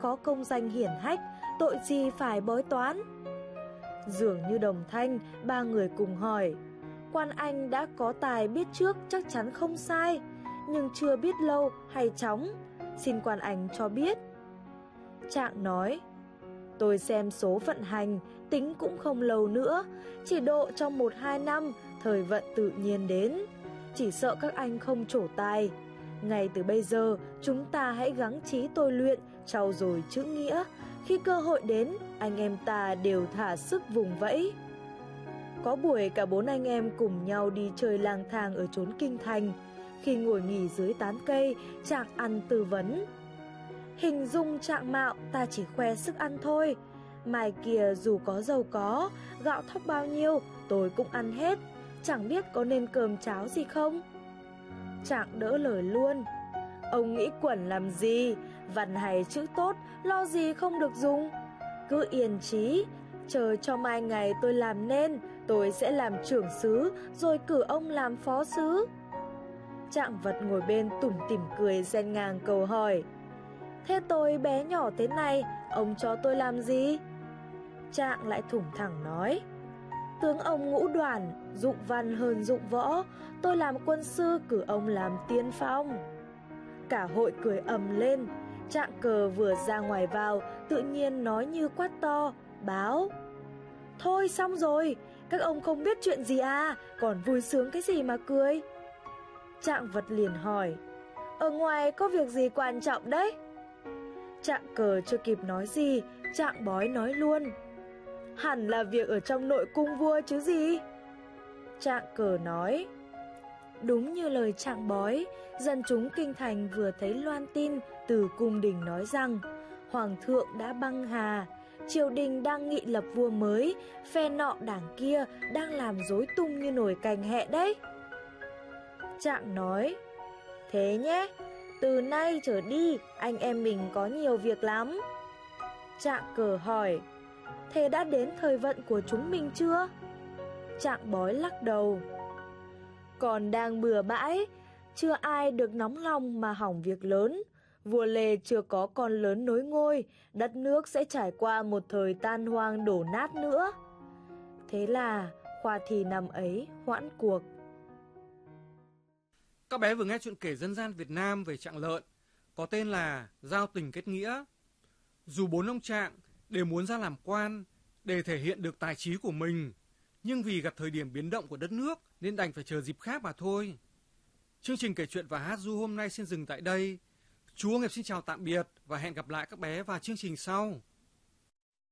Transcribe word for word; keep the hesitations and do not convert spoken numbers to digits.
có công danh hiển hách, tội gì phải bói toán? Dường như đồng thanh, ba người cùng hỏi. Quan Anh đã có tài biết trước chắc chắn không sai, nhưng chưa biết lâu hay chóng, xin Quan Anh cho biết. Trạng nói, tôi xem số vận hành, tính cũng không lâu nữa, chỉ độ trong một hai năm, thời vận tự nhiên đến. Chỉ sợ các anh không trổ tài. Ngay từ bây giờ, chúng ta hãy gắng trí tôi luyện, trau dồi chữ nghĩa. Khi cơ hội đến, anh em ta đều thả sức vùng vẫy. Có buổi cả bốn anh em cùng nhau đi chơi lang thang ở chốn kinh thành. Khi ngồi nghỉ dưới tán cây, Trạng ăn tư vấn. Hình dung Trạng mạo ta chỉ khoe sức ăn thôi. Mai kia dù có giàu có, gạo thóc bao nhiêu, tôi cũng ăn hết. Chẳng biết có nên cơm cháo gì không? Trạng đỡ lời luôn. Ông nghĩ quẩn làm gì? Văn hay chữ tốt, lo gì không được dùng. Cứ yên trí, chờ cho mai ngày tôi làm nên, tôi sẽ làm trưởng xứ, rồi cử ông làm phó xứ. Trạng Vật ngồi bên tủm tỉm cười xen ngang câu hỏi. Thế tôi bé nhỏ thế này, ông cho tôi làm gì? Trạng lại thủng thẳng nói. Tướng ông ngũ đoàn, dụng văn hơn dụng võ, tôi làm quân sư cử ông làm tiên phong. Cả hội cười ầm lên. Trạng Cờ vừa ra ngoài vào, tự nhiên nói như quát to, báo. Thôi xong rồi, các ông không biết chuyện gì à, còn vui sướng cái gì mà cười? Trạng Vật liền hỏi, ở ngoài có việc gì quan trọng đấy? Trạng Cờ chưa kịp nói gì, Trạng Bói nói luôn. Hẳn là việc ở trong nội cung vua chứ gì? Trạng Cờ nói. Đúng như lời Trạng Bói, dân chúng kinh thành vừa thấy loan tin từ cung đình nói rằng Hoàng thượng đã băng hà, triều đình đang nghị lập vua mới, phe nọ đảng kia đang làm rối tung như nồi cành hẹ đấy. Trạng nói, thế nhé, từ nay trở đi anh em mình có nhiều việc lắm. Trạng Cờ hỏi, thế đã đến thời vận của chúng mình chưa? Trạng Bói lắc đầu. Còn đang bừa bãi, chưa ai được nóng lòng mà hỏng việc lớn. Vua Lê chưa có con lớn nối ngôi, đất nước sẽ trải qua một thời tan hoang đổ nát nữa. Thế là khoa thi năm ấy hoãn cuộc. Các bé vừa nghe chuyện kể dân gian Việt Nam về Trạng Lợn, có tên là Giao tình kết nghĩa. Dù bốn ông Trạng đều muốn ra làm quan để thể hiện được tài trí của mình, nhưng vì gặp thời điểm biến động của đất nước nên đành phải chờ dịp khác mà thôi. Chương trình kể chuyện và hát ru hôm nay xin dừng tại đây. Chú Nghiệp xin chào tạm biệt và hẹn gặp lại các bé vào chương trình sau.